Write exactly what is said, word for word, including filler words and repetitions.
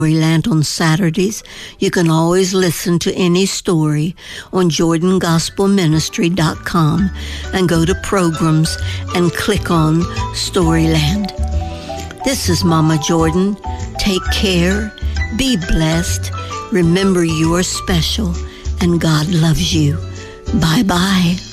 Storyland on Saturdays. You can always listen to any story on jordan gospel ministry dot com and go to programs and click on Storyland. This is Mama Jordan. Take care, be blessed, remember you are special, and God loves you. Bye-bye.